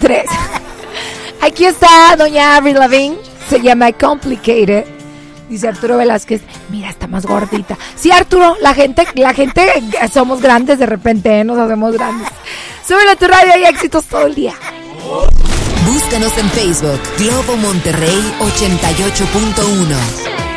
3. Aquí está doña Avril Lavigne. Se llama Complicated. Dice Arturo Velázquez, mira, está más gordita. Sí, Arturo, la gente somos grandes de repente, ¿eh? Nos hacemos grandes. Súbele a tu radio y éxitos todo el día. Búscanos en Facebook, Globo Monterrey 88.1.